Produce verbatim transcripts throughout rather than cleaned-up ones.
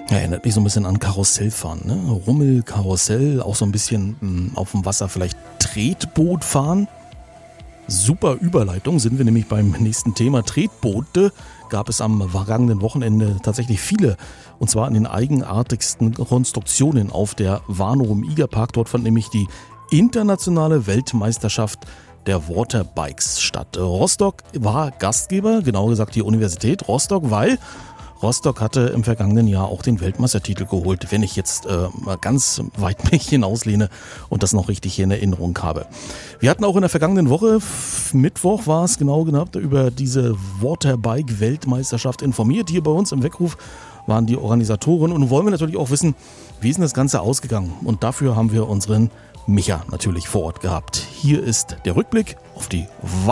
Ja, erinnert mich so ein bisschen an Karussellfahren, ne? Rummel, Karussell, auch so ein bisschen mh, auf dem Wasser vielleicht Tretboot fahren. Super Überleitung, sind wir nämlich beim nächsten Thema. Tretboote gab es am vergangenen Wochenende tatsächlich viele. Und zwar in den eigenartigsten Konstruktionen auf der Warnow im Igerpark. Dort fand nämlich die internationale Weltmeisterschaft der Waterbikes statt. Rostock war Gastgeber, genauer gesagt die Universität Rostock, weil Rostock hatte im vergangenen Jahr auch den Weltmeistertitel geholt, wenn ich jetzt äh, mal ganz weit mich hinauslehne und das noch richtig in Erinnerung habe. Wir hatten auch in der vergangenen Woche, f- Mittwoch war es genau gehabt, über diese Waterbike-Weltmeisterschaft informiert. Hier bei uns im Weckruf waren die Organisatoren und wollen wir natürlich auch wissen, wie ist denn das Ganze ausgegangen? Und dafür haben wir unseren Micha natürlich vor Ort gehabt. Hier ist der Rückblick auf die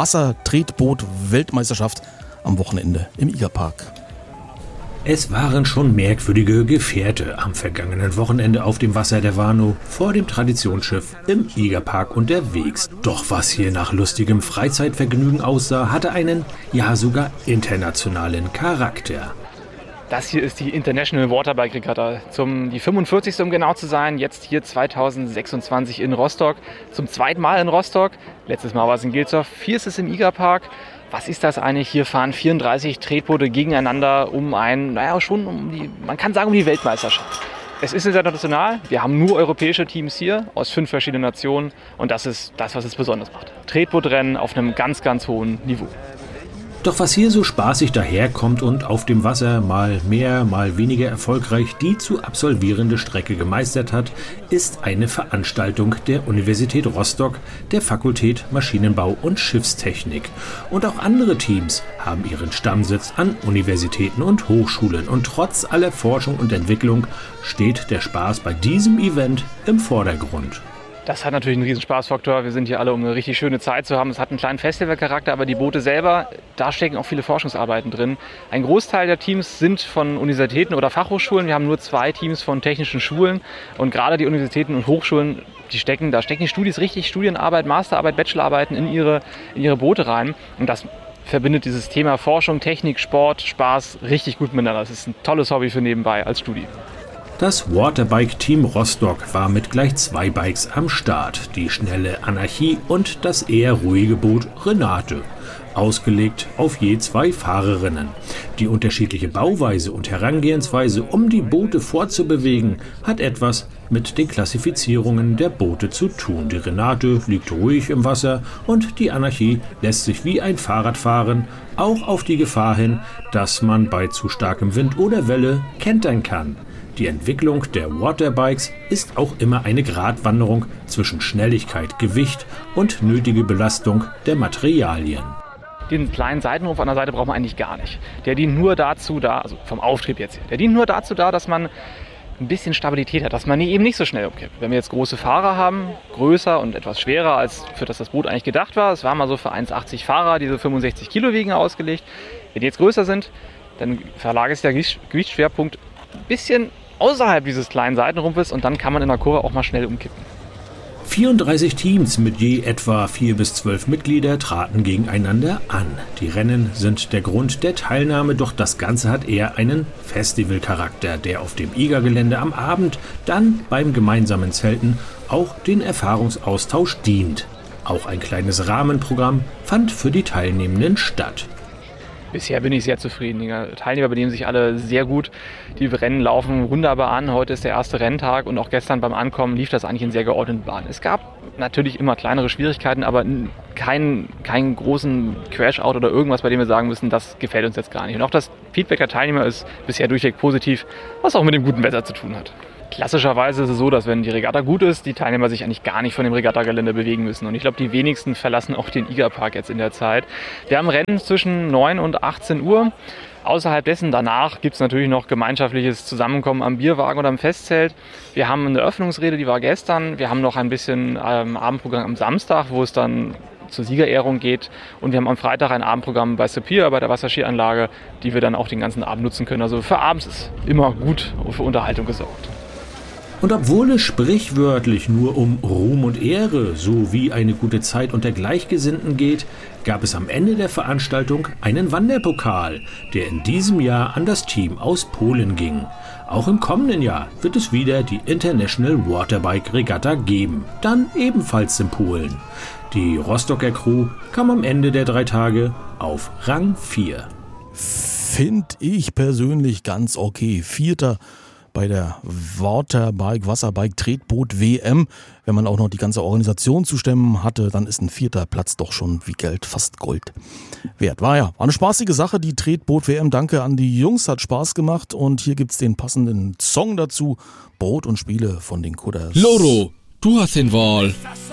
Wassertretboot-Weltmeisterschaft am Wochenende im Igerpark. Es waren schon merkwürdige Gefährte am vergangenen Wochenende auf dem Wasser der Warnow vor dem Traditionsschiff im Igerpark unterwegs. Doch was hier nach lustigem Freizeitvergnügen aussah, hatte einen, ja sogar internationalen Charakter. Das hier ist die International Waterbike Regatta, zum die fünfundvierzigste um genau zu sein, jetzt hier zweitausendsechsundzwanzig in Rostock, zum zweiten Mal in Rostock, letztes Mal war es in Gilsdorf, hier ist es im Igerpark. Was ist das eigentlich? Hier fahren vierunddreißig Tretboote gegeneinander um ein, naja schon um die, man kann sagen um die Weltmeisterschaft. Es ist international, wir haben nur europäische Teams hier aus fünf verschiedenen Nationen und das ist das, was es besonders macht. Tretbootrennen auf einem ganz, ganz hohen Niveau. Doch was hier so spaßig daherkommt und auf dem Wasser mal mehr, mal weniger erfolgreich die zu absolvierende Strecke gemeistert hat, ist eine Veranstaltung der Universität Rostock, der Fakultät Maschinenbau und Schiffstechnik. Und auch andere Teams haben ihren Stammsitz an Universitäten und Hochschulen. Und trotz aller Forschung und Entwicklung steht der Spaß bei diesem Event im Vordergrund. Das hat natürlich einen riesen Spaßfaktor. Wir sind hier alle, um eine richtig schöne Zeit zu haben. Es hat einen kleinen Festivalcharakter, aber die Boote selber, da stecken auch viele Forschungsarbeiten drin. Ein Großteil der Teams sind von Universitäten oder Fachhochschulen. Wir haben nur zwei Teams von technischen Schulen. Und gerade die Universitäten und Hochschulen, die stecken, da stecken die Studis richtig, Studienarbeit, Masterarbeit, Bachelorarbeiten in ihre, in ihre Boote rein. Und das verbindet dieses Thema Forschung, Technik, Sport, Spaß richtig gut miteinander. Das ist ein tolles Hobby für nebenbei als Studi. Das Waterbike-Team Rostock war mit gleich zwei Bikes am Start, die schnelle Anarchie und das eher ruhige Boot Renate, ausgelegt auf je zwei Fahrerinnen. Die unterschiedliche Bauweise und Herangehensweise, um die Boote fortzubewegen, hat etwas mit den Klassifizierungen der Boote zu tun. Die Renate liegt ruhig im Wasser und die Anarchie lässt sich wie ein Fahrrad fahren, auch auf die Gefahr hin, dass man bei zu starkem Wind oder Welle kentern kann. Die Entwicklung der Waterbikes ist auch immer eine Gratwanderung zwischen Schnelligkeit, Gewicht und nötige Belastung der Materialien. Den kleinen Seitenrumpf an der Seite braucht man eigentlich gar nicht. Der dient nur dazu da, also vom Auftrieb jetzt hier, der dient nur dazu da, dass man ein bisschen Stabilität hat, dass man eben nicht so schnell umkippt. Wenn wir jetzt große Fahrer haben, größer und etwas schwerer, als für das das Boot eigentlich gedacht war, es war mal so für eins Komma achtzig Fahrer, diese fünfundsechzig Kilo wiegen, ausgelegt. Wenn die jetzt größer sind, dann verlagert sich der Gewichtsschwerpunkt ein bisschen außerhalb dieses kleinen Seitenrumpfes und dann kann man in der Kurve auch mal schnell umkippen. vierunddreißig Teams mit je etwa vier bis zwölf Mitglieder traten gegeneinander an. Die Rennen sind der Grund der Teilnahme, doch das Ganze hat eher einen Festivalcharakter, der auf dem Igergelände am Abend dann beim gemeinsamen Zelten auch den Erfahrungsaustausch dient. Auch ein kleines Rahmenprogramm fand für die Teilnehmenden statt. Bisher bin ich sehr zufrieden. Die Teilnehmer benehmen sich alle sehr gut. Die Rennen laufen wunderbar an. Heute ist der erste Renntag und auch gestern beim Ankommen lief das eigentlich in sehr geordneten Bahnen. Es gab natürlich immer kleinere Schwierigkeiten, aber keinen, keinen großen Crash-Out oder irgendwas, bei dem wir sagen müssen, das gefällt uns jetzt gar nicht. Und auch das Feedback der Teilnehmer ist bisher durchweg positiv, was auch mit dem guten Wetter zu tun hat. Klassischerweise ist es so, dass wenn die Regatta gut ist, die Teilnehmer sich eigentlich gar nicht von dem Regattagelände bewegen müssen. Und ich glaube, die wenigsten verlassen auch den Igerpark jetzt in der Zeit. Wir haben Rennen zwischen neun und achtzehn Uhr. Außerhalb dessen, danach gibt es natürlich noch gemeinschaftliches Zusammenkommen am Bierwagen oder am Festzelt. Wir haben eine Eröffnungsrede, die war gestern. Wir haben noch ein bisschen ähm, Abendprogramm am Samstag, wo es dann zur Siegerehrung geht. Und wir haben am Freitag ein Abendprogramm bei Sapir, bei der Wasserskianlage, die wir dann auch den ganzen Abend nutzen können. Also für abends ist immer gut für Unterhaltung gesorgt. Und obwohl es sprichwörtlich nur um Ruhm und Ehre sowie eine gute Zeit unter Gleichgesinnten geht, gab es am Ende der Veranstaltung einen Wanderpokal, der in diesem Jahr an das Team aus Polen ging. Auch im kommenden Jahr wird es wieder die International Waterbike Regatta geben, dann ebenfalls in Polen. Die Rostocker Crew kam am Ende der drei Tage auf Rang vier. Finde ich persönlich ganz okay. Vierter bei der Waterbike, Wasserbike, Tretboot W M. Wenn man auch noch die ganze Organisation zu stemmen hatte, dann ist ein vierter Platz doch schon wie Geld, fast Gold wert. War ja, war eine spaßige Sache, die Tretboot W M. Danke an die Jungs, hat Spaß gemacht. Und hier gibt's den passenden Song dazu. Brot und Spiele von den Kudders. Loro, du hast den Wahl.